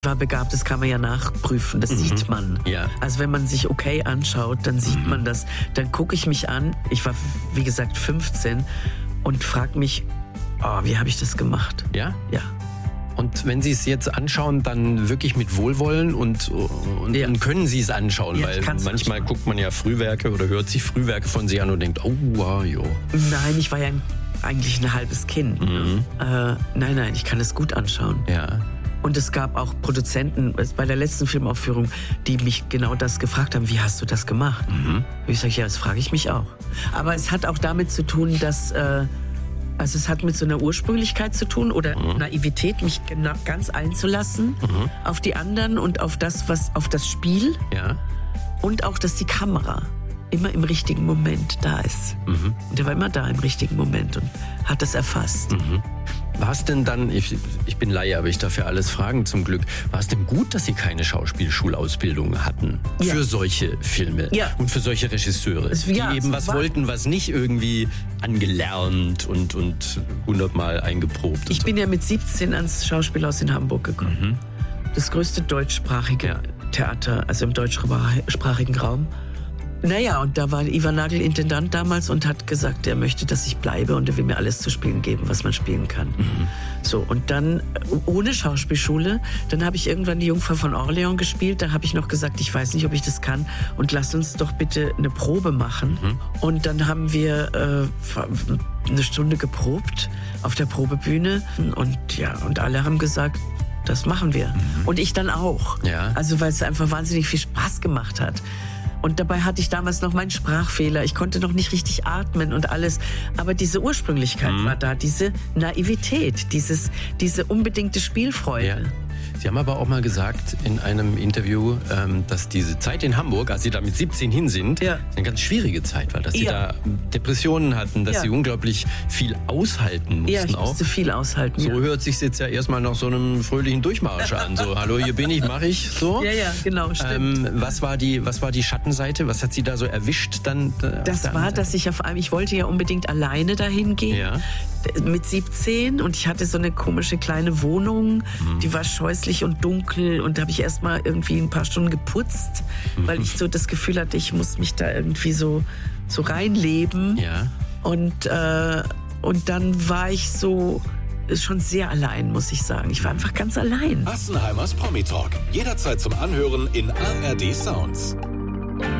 war begabt, das kann man ja nachprüfen, das sieht man. Ja. Also wenn man sich okay anschaut, dann sieht man das. Dann gucke ich mich an, ich war wie gesagt 15 und frage mich, wie habe ich das gemacht? Ja? Ja. Und wenn Sie es jetzt anschauen, dann wirklich mit Wohlwollen und können Sie es anschauen? Ja, weil manchmal guckt man ja Frühwerke oder hört sich Frühwerke von sich an und denkt, oh, wow, jo. Nein, ich war ja eigentlich ein halbes Kind. Nein, ich kann es gut anschauen. Ja. Und es gab auch Produzenten bei der letzten Filmaufführung, die mich genau das gefragt haben, wie hast du das gemacht? Und ich sage, ja, das frage ich mich auch. Aber es hat auch damit zu tun, dass, also es hat mit so einer Ursprünglichkeit zu tun oder Naivität, mich ganz einzulassen auf die anderen und auf das Spiel. Ja. Und auch, dass die Kamera immer im richtigen Moment da ist. Und der war immer da im richtigen Moment und hat das erfasst. War es denn dann, ich bin Laie, aber ich darf ja alles fragen zum Glück, war es denn gut, dass Sie keine Schauspielschulausbildung hatten für solche Filme und für solche Regisseure, die eben was wollten, was nicht irgendwie angelernt und 100-mal eingeprobt? Ich bin ja mit 17 ans Schauspielhaus in Hamburg gekommen. Das größte deutschsprachige Theater, also im deutschsprachigen Raum. Naja, und da war Ivan Nagel Intendant damals und hat gesagt, er möchte, dass ich bleibe und er will mir alles zu spielen geben, was man spielen kann. So, und dann ohne Schauspielschule, dann habe ich irgendwann die Jungfrau von Orleans gespielt, da habe ich noch gesagt, ich weiß nicht, ob ich das kann und lass uns doch bitte eine Probe machen. Und dann haben wir eine Stunde geprobt auf der Probebühne und alle haben gesagt, das machen wir. Und ich dann auch. Ja. Also weil es einfach wahnsinnig viel Spaß gemacht hat. Und dabei hatte ich damals noch meinen Sprachfehler. Ich konnte noch nicht richtig atmen und alles. Aber diese Ursprünglichkeit war da, diese Naivität, diese unbedingte Spielfreude. Ja. Sie haben aber auch mal gesagt in einem Interview, dass diese Zeit in Hamburg, als Sie da mit 17 hin sind, eine ganz schwierige Zeit war. Dass Sie da Depressionen hatten, dass Sie unglaublich viel aushalten mussten. Ja, ich musste viel aushalten. So hört sich jetzt ja erstmal nach so einem fröhlichen Durchmarsch an. So, hallo, hier bin ich, mache ich. So. Ja, genau, stimmt. Was war die Schattenseite? Was hat Sie da so erwischt dann? Das war, dass ich ich wollte ja unbedingt alleine dahin gehen. Ja. Mit 17 und ich hatte so eine komische kleine Wohnung, die war scheußlich und dunkel und da habe ich erst mal irgendwie ein paar Stunden geputzt, weil ich so das Gefühl hatte, ich muss mich da irgendwie so reinleben. Ja. Und dann war ich so schon sehr allein, muss ich sagen. Ich war einfach ganz allein. Assenheimers Promi Talk. Jederzeit zum Anhören in ARD Sounds.